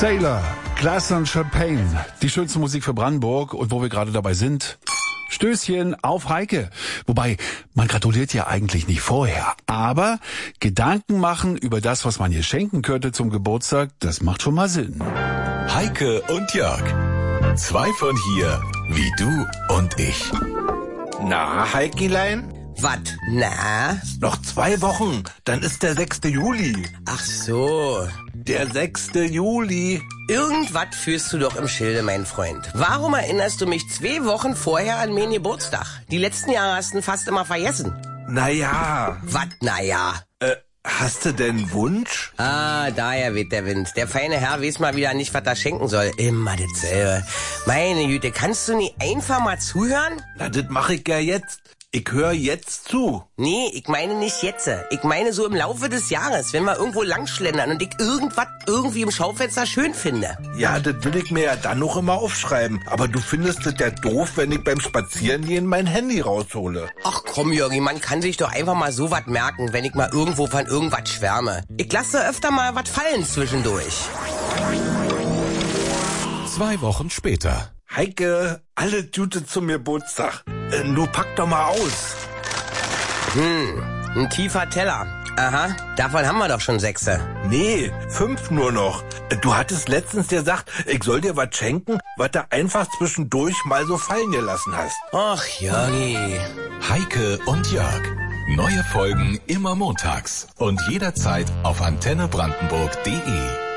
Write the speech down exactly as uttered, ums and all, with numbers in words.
Sailor, Glass und Champagne, die schönste Musik für Brandenburg. Und wo wir gerade dabei sind, Stößchen auf Heike. Wobei, man gratuliert ja eigentlich nicht vorher. Aber Gedanken machen über das, was man ihr schenken könnte zum Geburtstag, das macht schon mal Sinn. Heike und Jörg. Zwei von hier, wie du und ich. Na, Heikilein? Wat? Na? Noch zwei Wochen, dann ist der sechste Juli. Ach so. Der sechste Juli. Irgendwas führst du doch im Schilde, mein Freund. Warum erinnerst du mich zwei Wochen vorher an meinen Geburtstag? Die letzten Jahre hast du ihn fast immer vergessen. Naja. Wat, naja? Äh, hast du denn Wunsch? Ah, daher weht der Wind. Der feine Herr weiß mal wieder nicht, was er schenken soll. Immer dasselbe. Meine Güte, kannst du nie einfach mal zuhören? Na, das mach ich ja jetzt. Ich höre jetzt zu. Nee, ich meine nicht jetzt. Ich meine so im Laufe des Jahres, wenn wir irgendwo langschlendern und ich irgendwas irgendwie im Schaufenster schön finde. Ja, das will ich mir ja dann noch immer aufschreiben. Aber du findest es ja doof, wenn ich beim Spazierengehen mein Handy raushole. Ach komm, Jörgi, man kann sich doch einfach mal so was merken, wenn ich mal irgendwo von irgendwas schwärme. Ich lasse öfter mal was fallen zwischendurch. Zwei Wochen später. Heike, alle Tüte zum Geburtstag. Äh, du pack doch mal aus. Hm, ein tiefer Teller. Aha, davon haben wir doch schon sechse. Nee, fünf nur noch. Äh, Du hattest letztens gesagt, ich soll dir was schenken, was du einfach zwischendurch mal so fallen gelassen hast. Ach, Jörgi. Heike und Jörg. Neue Folgen immer montags und jederzeit auf antenne brandenburg punkt de.